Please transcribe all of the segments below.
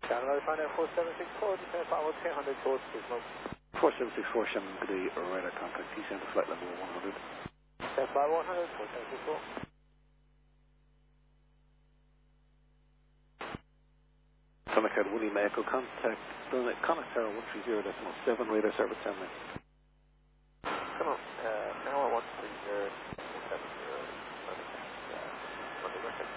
Download final 4764, descend final 300 towards Gizmo. 4764 Shannon, good day, radar contact, descend to flight level 100. Descend by 100, 4764. Sonicad Woody Echo, contact Connacht Tower 130.7, radar service 10 minutes. Come on, now 130.70, Monday record.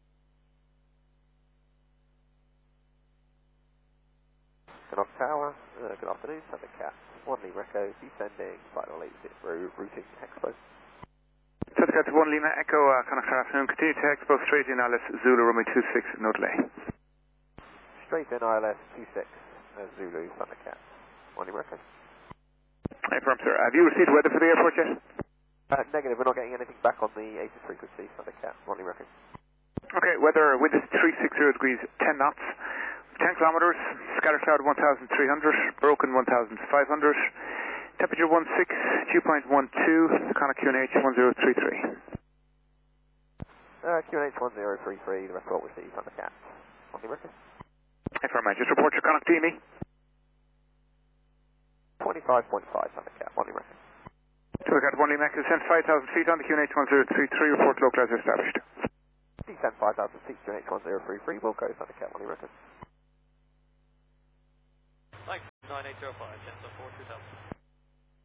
Connacht Tower, good afternoon, Sunday Cat. 1 Lima Echo, descending, final 80, routing Expo. Sunday Cat 1 Lima Echo, Connacht Tower afternoon, continue to Expo, straight in Alice, Zulu, runway 26, no delay. Straight in ILS 26, Zulu, Sunday Cat. 1 Lima Echo. Hey, firm, sir. Have you received weather for the airport yet? Negative, we're not getting anything back on the 80 frequency, Sunday Cat. 1 Lima Echo. Okay, weather wind is 360 degrees, 10 knots, 10 kilometers, scatter cloud 1,300, broken 1,500, temperature 16, dew point 12, Connacht QNH 1033. QNH 1033, the rest of what we see, Sunday Cat. 1 Lima Echo. Hey, firm, just report your Connacht DME. 25.5, Sunday Cat. 1 Lima Echo. Sunday Cat 1 Lima Echo, descend 5,000 feet on the QNH 1033, report localizer established. Descend 5,000 feet, QNH 1033, will go, Sunday Cat. 1 Lima Echo. Thanks, 9805, 10 4 2000.